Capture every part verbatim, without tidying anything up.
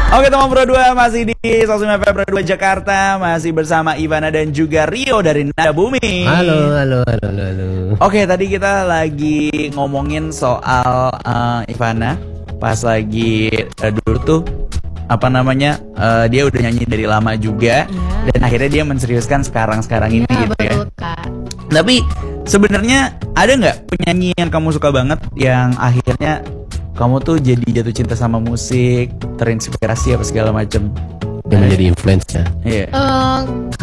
Oke teman Pro dua masih di Sosmed F M Pro dua Jakarta. Masih bersama Ivana dan juga Rio dari Nada Bumi. Halo, halo, halo, halo, halo. Oke, tadi kita lagi ngomongin soal uh, Ivana. Pas lagi uh, dulu tuh apa namanya, uh, dia udah nyanyi dari lama juga, yeah. Dan akhirnya dia menseriuskan sekarang-sekarang ini, yeah, gitu betul, ya Kak. Tapi sebenarnya ada nggak penyanyi yang kamu suka banget yang akhirnya kamu tuh jadi jatuh cinta sama musik, terinspirasi apa segala macam? Yang menjadi influence ya? Iya. Uh,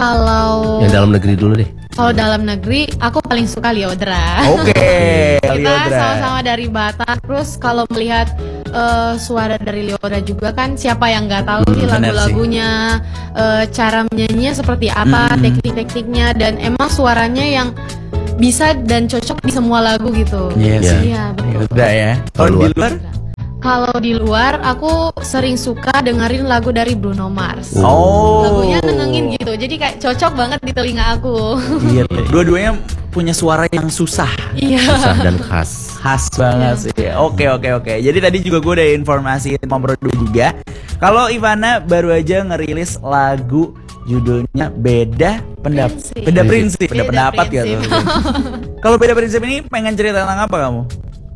kalau yang dalam negeri dulu deh. Kalau dalam negeri, aku paling suka Lyodra. Oke, okay, kita sama-sama dari Batak. Terus kalau melihat uh, suara dari Lyodra juga kan, siapa yang nggak tahu hmm, sih lagu-lagunya, uh, cara menyanyinya seperti apa, hmm. teknik-tekniknya, dan emang suaranya yang bisa dan cocok di semua lagu gitu. Iya yes. sih. Iya betul. Udah ya. Kalau di luar? Kalau di luar, aku sering suka dengerin lagu dari Bruno Mars. Oh. Lagunya nenangin gitu, jadi kayak cocok banget di telinga aku. Iya. Dua-duanya punya suara yang susah. Iya. Susah dan khas. Khas banget sih. Oke oke oke. Jadi tadi juga gue udah informasi Mombro dua juga. Kalau Ivana baru aja ngerilis lagu judulnya Beda Pendapat. Prinsip. Beda Prinsip. Beda, Beda pendapat prinsip. gitu. Kalau Beda Prinsip ini pengen cerita tentang apa kamu?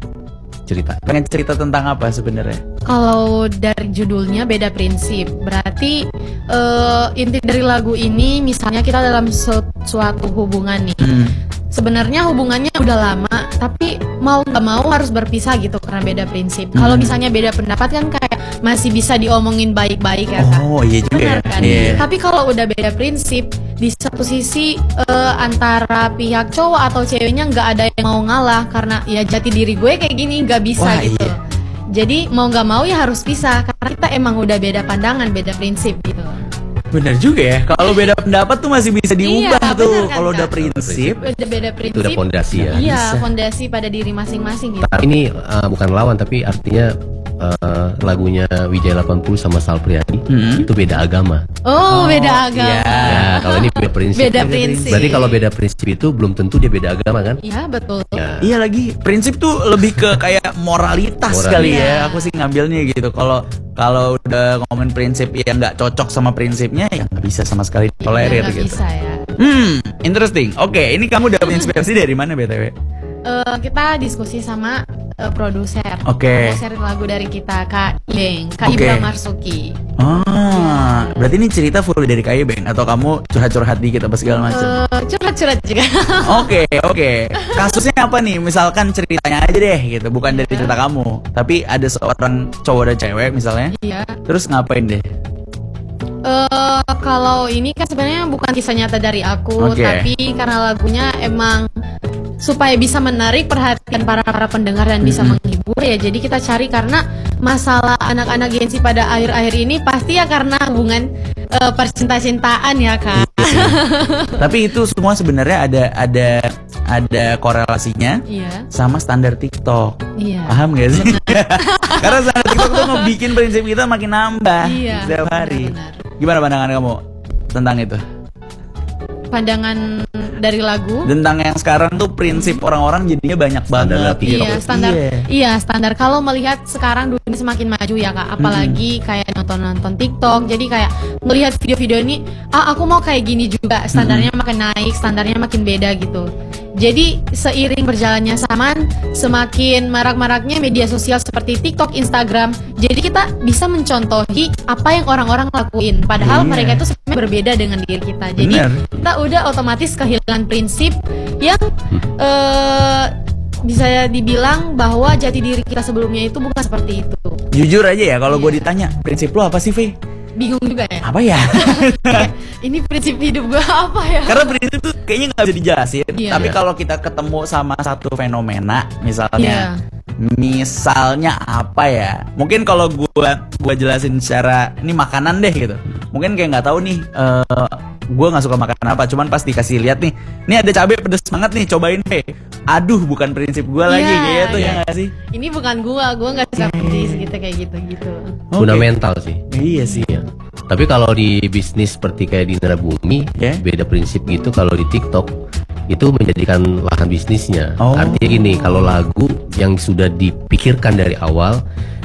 Cerita. Pengen cerita tentang apa sebenarnya? Kalau dari judulnya Beda Prinsip, berarti uh, inti dari lagu ini misalnya kita dalam su suatu hubungan nih. Hmm. Sebenarnya hubungannya udah lama, tapi mau gak mau harus berpisah gitu karena beda prinsip. Hmm. Kalau misalnya beda pendapat kan kayak masih bisa diomongin baik-baik ya kan. Oh iya juga. Benar kan? Yeah. Tapi kalau udah beda prinsip, di satu sisi uh, antara pihak cowok atau ceweknya nggak ada yang mau ngalah karena ya jati diri gue kayak gini nggak bisa. Wah, gitu. Iya. Jadi mau nggak mau ya harus pisah karena kita emang udah beda pandangan, beda prinsip gitu. Benar juga ya. Kalau beda pendapat tuh masih bisa diubah iya, tuh. Kan, kalau udah prinsip, udah beda prinsip. Itu udah fondasi ya. Iya, fondasi pada diri masing-masing gitu. Tapi ini uh, bukan lawan, tapi artinya uh, lagunya Wijaya delapan puluh sama Sal Priadi hmm. itu beda agama. Oh, oh beda agama. Iya. Ya, kalau ini beda prinsip. Beda prinsip. Berarti kalau beda prinsip itu belum tentu dia beda agama kan? Iya, betul. Ya. Iya lagi. Prinsip tuh lebih ke kayak moralitas Moral. kali ya. Aku sih ngambilnya gitu. Kalau kalau udah ngomongin prinsip yang nggak cocok sama prinsipnya ya nggak bisa sama sekali tolerir ya, gitu. Bisa ya. Hmm, interesting. Oke, ini kamu dapat inspirasi dari mana B T W? Uh, kita diskusi sama uh, produser. Oke. Okay. Produser lagu dari kita Kak Ibeng, Kak okay. Ibra Marsuki. Ah, ya. Berarti ini cerita full dari Kak Ibeng atau kamu curhat-curhat dikit apa segala macam? Uh, curhat-curhat juga. Oke, oke. Okay. Kasusnya apa nih? Misalkan ceritanya aja deh gitu, bukan dari cerita kamu, tapi ada seorang cowok dan cewek misalnya. Iya. Terus ngapain deh? Uh, kalau ini kan sebenarnya bukan kisah nyata dari aku, okay. tapi karena lagunya emang supaya bisa menarik perhatian para para pendengar dan bisa mm-hmm. menghibur ya. Jadi kita cari karena masalah anak-anak Gen Z pada akhir-akhir ini pasti ya karena hubungan uh, percinta-cintaan ya Kak. Tapi itu semua sebenarnya ada ada ada korelasinya iya. sama standar TikTok. Iya. Paham gak sih? Karena standar TikTok tuh ngebikin prinsip kita makin nambah iya, setiap hari. Benar. Gimana pandangan kamu tentang itu? Pandangan dari lagu tentang yang sekarang tuh prinsip orang-orang jadinya banyak banget gitu. Iya standar iya. iya standar kalau melihat sekarang dunia semakin maju ya Kak, apalagi hmm. kayak nonton-nonton TikTok, jadi kayak melihat video-video ini ah aku mau kayak gini juga, standarnya hmm. makin naik, standarnya makin beda gitu. Jadi seiring berjalannya zaman, semakin marak-maraknya media sosial seperti TikTok, Instagram. Jadi kita bisa mencontohi apa yang orang-orang lakuin. Padahal yeah. mereka itu sebenarnya berbeda dengan diri kita. Jadi Bener. kita udah otomatis kehilangan prinsip yang uh, bisa dibilang bahwa jati diri kita sebelumnya itu bukan seperti itu. Jujur aja ya, kalau yeah. gue ditanya prinsip lo apa sih, V? Bingung juga ya. Apa ya? Ini prinsip hidup gue apa ya? Karena prinsip tuh kayaknya nggak bisa dijelasin. Iya. Tapi kalau kita ketemu sama satu fenomena, misalnya, iya. misalnya apa ya? Mungkin kalau gue gue jelasin secara ini makanan deh gitu. Mungkin kayak nggak tahu nih. Uh, gue nggak suka makan apa, cuman pas dikasih lihat nih, ini ada cabai pedes banget nih, cobain deh. Aduh, bukan prinsip gue lagi yeah, gitu yeah. ya nggak sih? Ini bukan gue, gue nggak suka pedes gitu kayak gitu gitu. Okay. Fundamental sih. Iya sih. Ya. Tapi kalau di bisnis seperti kayak di Nada Bumi, yeah. beda prinsip gitu. Kalau di TikTok itu menjadikan lahan bisnisnya. Oh. Artinya gini, kalau lagu yang sudah dipikirkan dari awal, tiga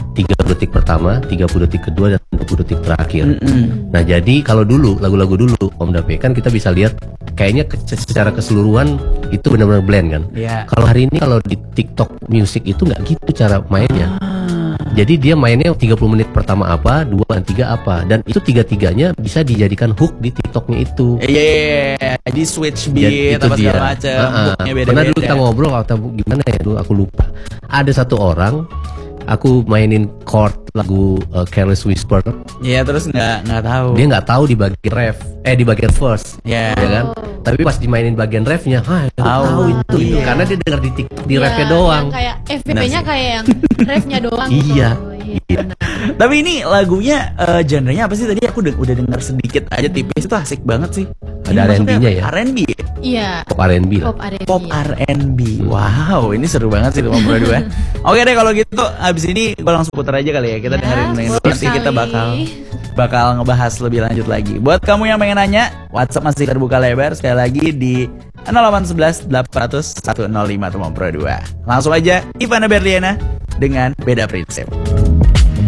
puluh detik pertama, tiga puluh detik kedua, dan dua puluh detik terakhir. Mm-mm. Nah jadi kalau dulu lagu-lagu dulu Om Dape kan kita bisa lihat kayaknya ke, secara keseluruhan itu benar-benar blend kan. Yeah. Kalau hari ini kalau di TikTok Music itu nggak gitu cara mainnya. Jadi dia mainnya tiga puluh menit pertama apa, dua dan tiga apa, dan itu tiga-tiganya bisa dijadikan hook di TikToknya itu. Iya, yeah, yeah, yeah. Di switch beat Jadi, apa segala macam. Uh-uh. Pernah dulu kita ngobrol atau gimana ya dulu aku lupa. Ada satu orang, aku mainin chord lagu uh, Careless Whisper. Iya, yeah, terus nggak nggak tahu. Dia nggak tahu di bagian ref, eh di bagian verse, yeah. ya kan? Tapi pas dimainin bagian refnya, ah tahu Oh, itu, itu iya. karena dia dengar di tik- di Iya, refnya doang. yang kayak F V P-nya Benar sih. kayak yang refnya doang. Iya. Gitu. Iya. benar. Tapi ini lagunya uh, genrenya apa sih? Tadi aku udah, udah dengar sedikit aja tipis, itu asik banget sih. Ada Ini R and maksudnya B-nya apa? ya? R and B. Iya. Pop R and B lah. Pop R and B. Pop R and B. Wow, ini seru banget sih lima puluh dua. Oke deh kalau gitu, abis ini gue langsung putar aja kali ya. Kita Ya, dengerin dengerin boleh nanti kita sekali. bakal bakal ngebahas lebih lanjut lagi. Buat kamu yang pengen nanya, WhatsApp masih terbuka lebar sekali lagi di nol delapan satu satu delapan nol nol satu nol lima lima dua. Langsung aja Ivana Berliana dengan Beda Prinsip.